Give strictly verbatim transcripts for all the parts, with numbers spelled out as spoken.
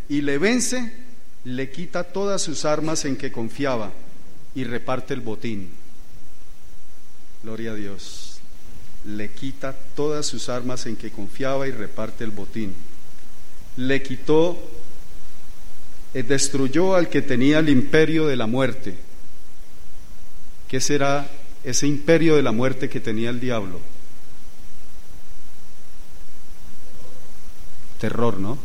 y le vence, le quita todas sus armas en que confiaba y reparte el botín. Gloria a Dios. Le quita todas sus armas en que confiaba y reparte el botín. Le quitó, eh, destruyó al que tenía el imperio de la muerte. ¿Qué será ese imperio de la muerte que tenía el diablo? Terror, ¿no?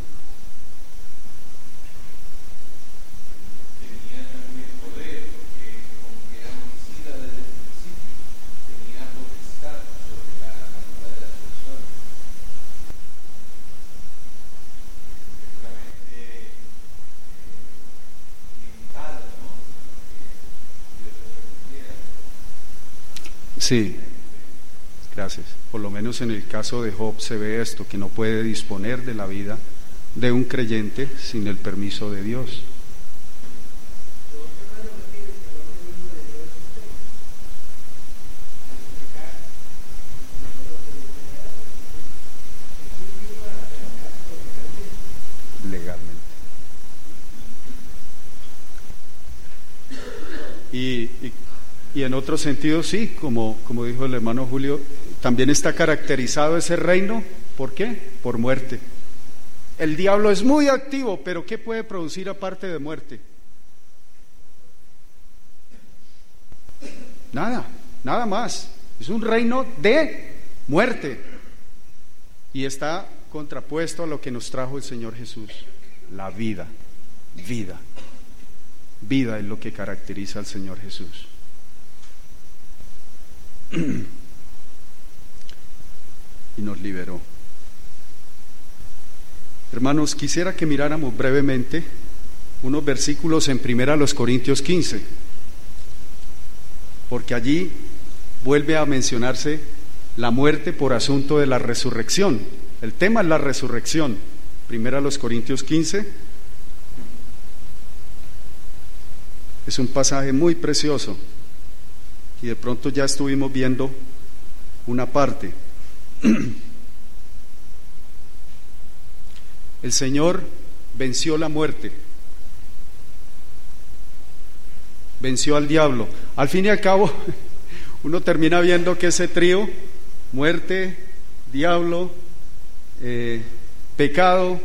Tenía también poder, porque como era homicida desde el principio, tenía potestad sobre la vida de las personas. Seguramente eh, limitado, ¿no? Porque Dios lo permitiera. Sí, gracias. Por lo menos en el caso de Job se ve esto, que no puede disponer de la vida de un creyente sin el permiso de Dios. Legalmente. Y, y, y en otro sentido sí, como, como dijo el hermano Julio, también está caracterizado ese reino, ¿por qué? Por muerte. El diablo es muy activo, pero ¿qué puede producir aparte de muerte? Nada, nada más. Es un reino de muerte. Y está contrapuesto a lo que nos trajo el Señor Jesús, la vida, vida. Vida es lo que caracteriza al Señor Jesús. Y nos liberó. Hermanos, quisiera que miráramos brevemente unos versículos en Primera los Corintios quince, porque allí vuelve a mencionarse la muerte por asunto de la resurrección. El tema es la resurrección. Primera los Corintios quince es un pasaje muy precioso y de pronto ya estuvimos viendo una parte. El Señor venció la muerte, venció al diablo. Al fin y al cabo, uno termina viendo que ese trío, muerte, diablo, eh, pecado,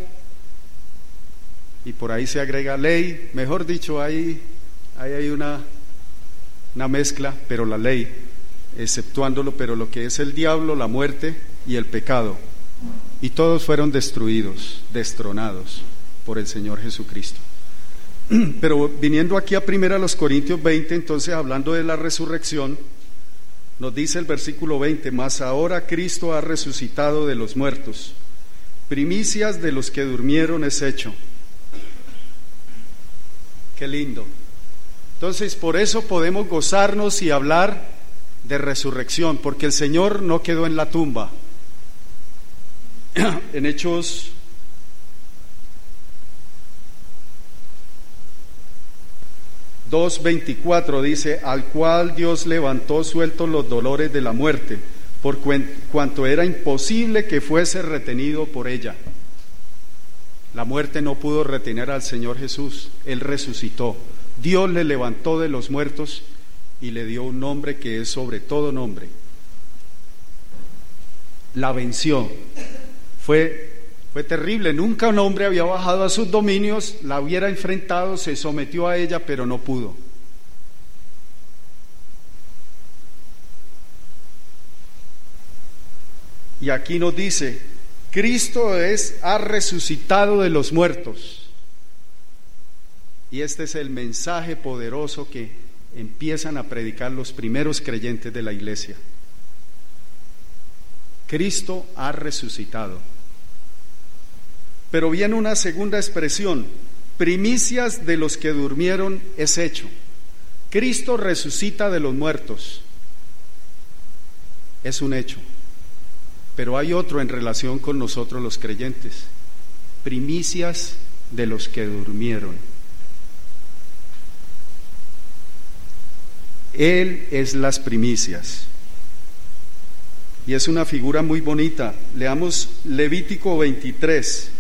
y por ahí se agrega ley, mejor dicho, ahí, ahí hay una, una mezcla, pero la ley, exceptuándolo, pero lo que es el diablo, la muerte y el pecado, y todos fueron destruidos, destronados por el Señor Jesucristo. Pero viniendo aquí a primera los Corintios veinte, entonces hablando de la resurrección, nos dice el versículo veinte: mas ahora Cristo ha resucitado de los muertos, primicias de los que durmieron es hecho. Qué lindo. Entonces por eso podemos gozarnos y hablar de resurrección, porque el Señor no quedó en la tumba. En Hechos dos veinticuatro dice: al cual Dios levantó sueltos los dolores de la muerte, por cuanto era imposible que fuese retenido por ella. La muerte no pudo retener al Señor Jesús, Él resucitó. Dios le levantó de los muertos y le dio un nombre que es sobre todo nombre. La venció. Fue, fue terrible, nunca un hombre había bajado a sus dominios, la hubiera enfrentado, se sometió a ella, pero no pudo. Y aquí nos dice: Cristo es, ha resucitado de los muertos. Y este es el mensaje poderoso que empiezan a predicar los primeros creyentes de la iglesia. Cristo ha resucitado. Pero viene una segunda expresión: primicias de los que durmieron es hecho. Cristo resucita de los muertos. Es un hecho. Pero hay otro en relación con nosotros los creyentes: primicias de los que durmieron. Él es las primicias. Y es una figura muy bonita. Leamos Levítico veintitrés.